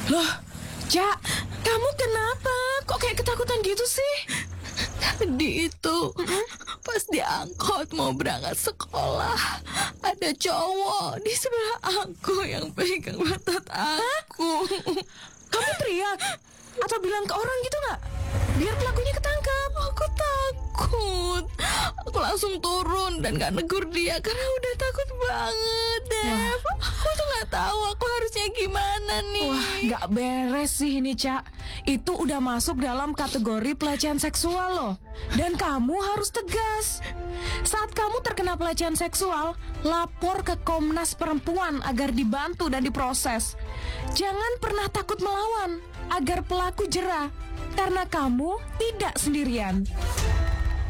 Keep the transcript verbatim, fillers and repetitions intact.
Loh, Cak, kamu kenapa? Kok kayak ketakutan gitu sih? Tadi itu pas diangkut mau berangkat sekolah, ada cowok di sebelah aku yang pegang pantat aku. Kamu teriak? Atau bilang ke orang gitu nggak? Biar pelakunya ketangkap. Aku takut. Aku langsung turun dan gak negur dia karena udah takut banget, Dev. Aku tuh gak tahu aku harusnya gimana nih. Wah, nggak beres sih ini, Cak. Itu udah masuk dalam kategori pelecehan seksual loh. Dan kamu harus tegas. Saat kamu terkena pelecehan seksual, lapor ke Komnas Perempuan agar dibantu dan diproses. Jangan pernah takut melawan agar pelaku jera, karena kamu tidak sendirian.